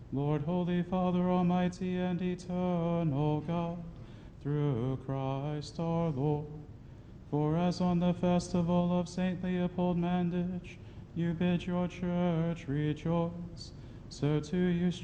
Lord, Holy Father, Almighty and eternal God, through Christ our Lord. For as on the festival of St. Leopold Mandich you bid your church rejoice, so too you